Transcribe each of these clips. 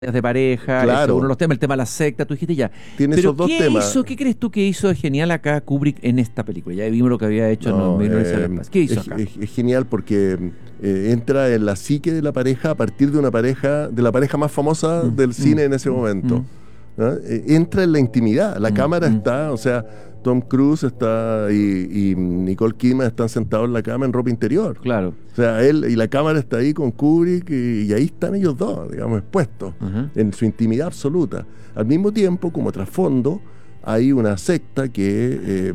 de pareja, Claro. uno de los temas, el tema de la secta, tú dijiste ya. Tiene Pero esos dos temas. ¿qué crees tú que hizo de genial acá Kubrick en esta película? Ya vimos lo que había hecho No, en 1900. ¿Qué hizo acá? es genial porque entra en la psique de la pareja a partir de la pareja más famosa del cine en ese momento. ¿No? Entra en la intimidad, la cámara está, o sea, Tom Cruise está y Nicole Kidman están sentados en la cama en ropa interior. Claro. O sea, él y la cámara está ahí con Kubrick y ahí están ellos dos, digamos, expuestos en su intimidad absoluta. Al mismo tiempo, como trasfondo, hay una secta que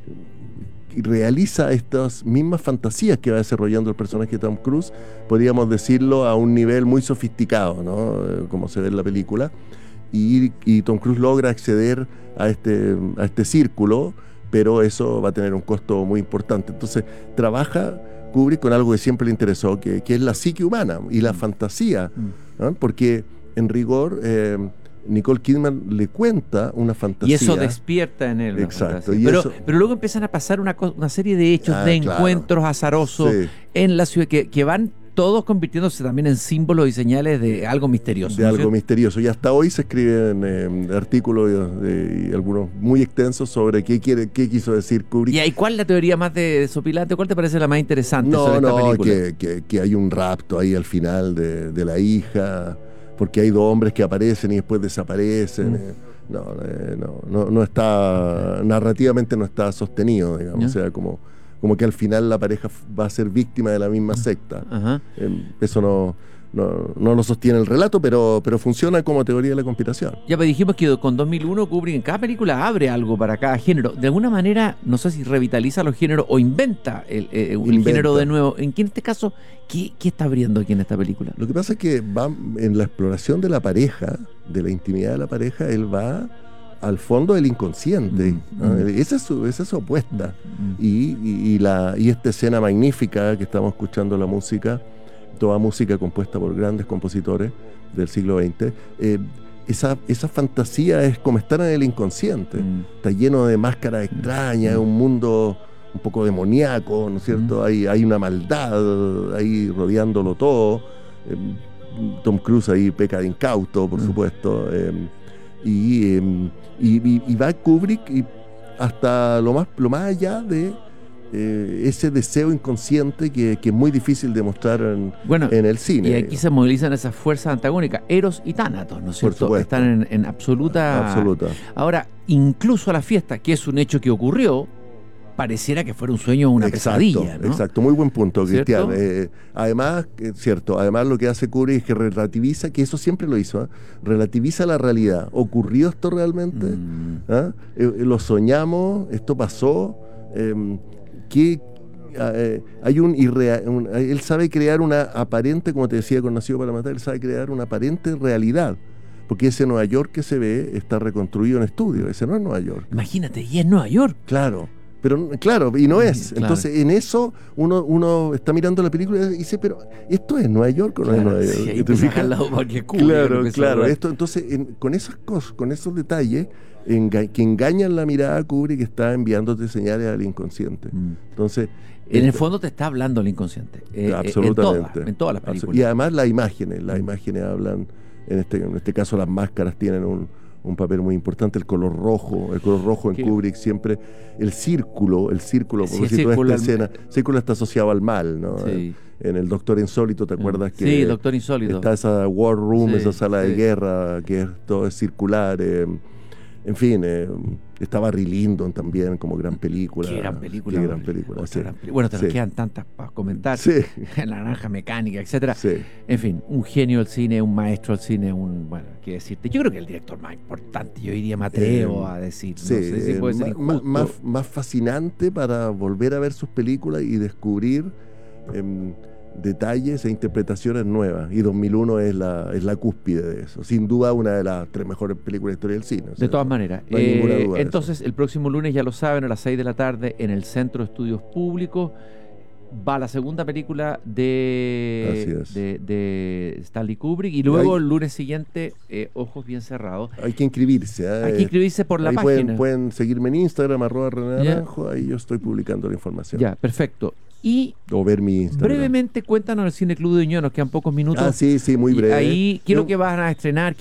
realiza estas mismas fantasías que va desarrollando el personaje de Tom Cruise, podríamos decirlo a un nivel muy sofisticado, ¿no? Como se ve en la película. Y Tom Cruise logra acceder a este círculo, pero eso va a tener un costo muy importante. Entonces trabaja Kubrick con algo que siempre le interesó, que es la psique humana y la fantasía, ¿no? Porque en rigor Nicole Kidman le cuenta una fantasía. Y eso despierta en él. Exacto. Pero luego empiezan a pasar una serie de hechos, de encuentros azarosos en la ciudad que van todos convirtiéndose también en símbolos y señales de algo misterioso. De algo misterioso. Y hasta hoy se escriben artículos y algunos muy extensos sobre qué quiso decir Kubrick. ¿Y ahí cuál es la teoría más desopilante? ¿Cuál te parece la más interesante sobre esta película? Que hay un rapto ahí al final de la hija, porque hay dos hombres que aparecen y después desaparecen. No está, narrativamente no está sostenido, digamos. O sea, como que al final la pareja va a ser víctima de la misma secta. Eso no lo sostiene el relato, pero funciona como teoría de la conspiración. Ya pues dijimos que con 2001 Kubrick en cada película abre algo para cada género. De alguna manera, no sé si revitaliza los géneros o inventa el género de nuevo. En este caso, ¿qué está abriendo aquí en esta película? Lo que pasa es que va en la exploración de la pareja, de la intimidad de la pareja, él va al fondo del inconsciente. Esa es su apuesta. Y esta escena magnífica que estamos escuchando, la música, toda música compuesta por grandes compositores del siglo XX, esa fantasía es como estar en el inconsciente. Está lleno de máscaras extrañas, un mundo un poco demoníaco, ¿no es cierto? Hay una maldad ahí rodeándolo todo. Tom Cruise ahí peca de incauto, por supuesto. Y va Kubrick hasta lo más allá de ese deseo inconsciente que es muy difícil de mostrar en el cine. Y aquí se movilizan esas fuerzas antagónicas, Eros y Tánatos, ¿no es cierto? Están en absoluta. Ahora, incluso la fiesta, que es un hecho que ocurrió, pareciera que fuera un sueño o una pesadilla, ¿no? Exacto, muy buen punto, ¿cierto? Cristian. Además lo que hace Kubrick es que relativiza, que eso siempre lo hizo, relativiza la realidad. ¿Ocurrió esto realmente? ¿Lo soñamos? ¿Esto pasó? Él sabe crear una aparente, como te decía con Nacido para Matar, él sabe crear una aparente realidad. Porque ese Nueva York que se ve está reconstruido en estudio, ese no es Nueva York. Imagínate, y es Nueva York. Claro, y no es. Claro. Entonces, en eso uno está mirando la película y dice, pero ¿esto es Nueva York o no es Nueva York? Sí, ahí te saca al lado porque Claro. Entonces, con esas cosas, con esos detalles que engañan la mirada, Kubrick está enviándote señales al inconsciente. Entonces, en el fondo te está hablando el inconsciente. Absolutamente. En todas las películas. Y además las imágenes hablan, en este caso las máscaras tienen un papel muy importante, el color rojo en Kubrick siempre, el círculo, por decir toda esta escena, el círculo está asociado al mal, ¿no? Sí. En el Doctor Insólito, ¿te acuerdas? Sí, Doctor Insólito. Está esa War Room, esa sala de guerra, que todo es circular. En fin, está Barry Lyndon también como gran película. Qué gran película. Bueno, nos quedan tantas para comentar. La Naranja Mecánica, etcétera. En fin, un genio del cine, un maestro del cine, qué decirte. Yo creo que el director más importante, yo diría, me atrevo a decir. No sé si puede ser más fascinante para volver a ver sus películas y descubrir detalles e interpretaciones nuevas, y 2001 es la cúspide de eso, sin duda una de las 3 mejores películas de la historia del cine. De todas maneras, no hay ninguna duda. Entonces el próximo lunes, ya lo saben, a las 6 de la tarde en el Centro de Estudios Públicos va la segunda película de Stanley Kubrick, y luego el lunes siguiente Ojos Bien Cerrados. Hay que inscribirse. Hay que inscribirse por la página. Pueden seguirme en Instagram, @René Naranjo, ahí yo estoy publicando la información. Ya, perfecto. Y o ver mi Instagram. Brevemente cuéntanos el Cine Club de Ñuñoa, nos quedan pocos minutos. Sí, muy breve. Ahí, ¿qué es lo que van a estrenar?